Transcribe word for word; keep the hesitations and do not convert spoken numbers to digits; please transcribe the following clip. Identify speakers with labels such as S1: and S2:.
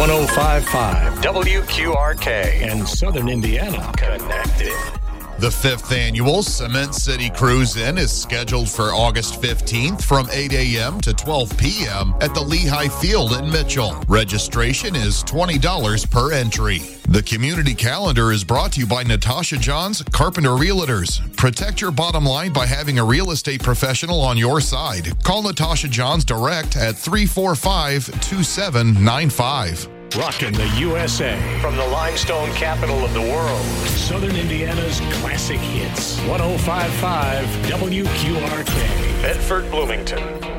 S1: one oh five point five W Q R K and Southern Indiana connected.
S2: The fifth annual Cement City Cruise-In is scheduled for August fifteenth from eight a.m. to twelve p.m. at the Lehigh Field in Mitchell. Registration is twenty dollars per entry. The community calendar is brought to you by Natasha Johns, Carpenter Realtors. Protect your bottom line by having a real estate professional on your side. Call Natasha Johns direct at three four five, two seven nine five.
S1: Rockin' the U S A from the limestone capital of the world. Southern Indiana's classic hits. one oh five point five W Q R K. Bedford, Bloomington.